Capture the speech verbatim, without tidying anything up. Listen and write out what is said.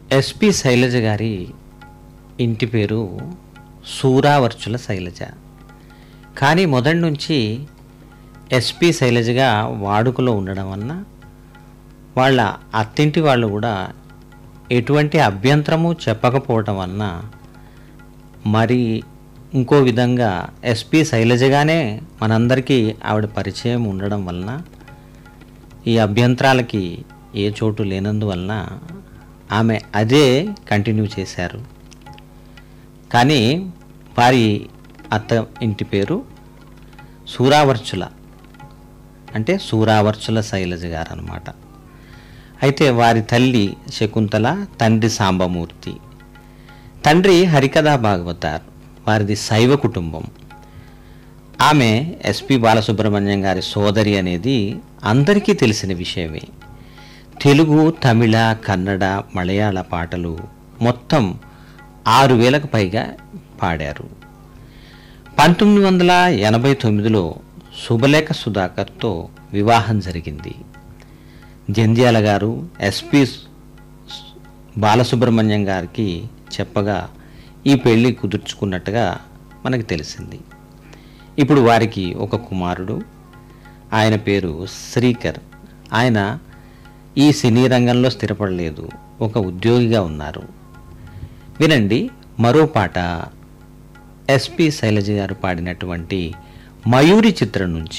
SP Shailaja గారి ఇంటి పేరు సూరావర్చుల శైలజ. కానీ మొదటి నుంచి ఎస్పి శైలజగా వాడుకలో ఉండడం వలన వాళ్ళ అత్తింటి వాళ్ళు కూడా ఎటువంటి అభ్యంతరము చెప్పకపోవటం వలన మరి ఇంకో విధంగా ఎస్పి శైలజగానే మనందరికీ ఆవిడ పరిచయం ఉండడం వలన ఈ అభ్యంతరాలకి ఏ చోటు లేనందువలన ఆమె అదే కంటిన్యూ చేశారు. కానీ వారి అత్త ఇంటి పేరు సూరావర్చుల, అంటే సూరావర్చుల శైలజ గారు అన్నమాట. అయితే వారి తల్లి శకుంతల, తండ్రి సాంబమూర్తి. తండ్రి హరికథా భాగవతార్, వారిది శైవ కుటుంబం. ఆమె ఎస్పి బాలసుబ్రహ్మణ్యం గారి సోదరి అనేది అందరికీ తెలిసిన విషయమే. తెలుగు, తమిళ, కన్నడ, మలయాళ పాటలు మొత్తం ఆరు వేలకు పైగా పాడారు. పంతొమ్మిది వందల ఎనభై తొమ్మిదిలో శుభలేఖ సుధాకర్తో వివాహం జరిగింది. జంధ్యాల గారు ఎస్పి బాలసుబ్రహ్మణ్యం గారికి చెప్పగా ఈ పెళ్ళి కుదుర్చుకున్నట్టుగా మనకు తెలిసింది. ఇప్పుడు వారికి ఒక కుమారుడు, ఆయన పేరు శ్రీకర్. ఆయన ఈ సినీ రంగంలో స్థిరపడలేదు, ఒక ఉద్యోగిగా ఉన్నారు. వినండి మరో పాట ఎస్పి శైలజ గారు పాడినటువంటి మయూరి చిత్రం నుంచి.